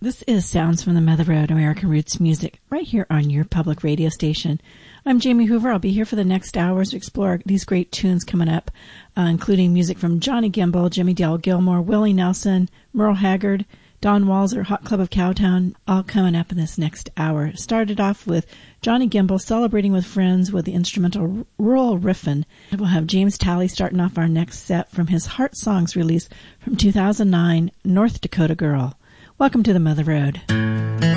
This is Sounds from the Mother Road, American Roots Music, right here on your public radio station. I'm Jamie Hoover. I'll be here for the next hours to explore these great tunes coming up, including music from Johnny Gimble, Jimmy Dale Gilmore, Willie Nelson, Merle Haggard, Don Walser, Hot Club of Cowtown, all coming up in this next hour. Started off with Johnny Gimble celebrating with friends with the instrumental Rural Riffin'. We'll have James Talley starting off our next set from his Heart Songs release from 2009, North Dakota Girl. Welcome to the Mother Road.